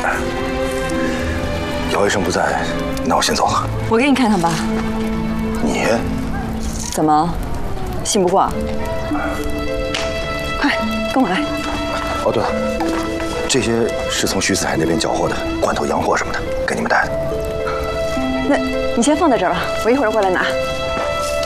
姚医生不在，那我先走了。 我给你看看吧。 你怎么，信不过？快跟我来。 哦，对了，这些是从徐四海那边缴获的罐头洋货什么的，给你们带的。 那你先放在这儿吧，我一会儿过来拿。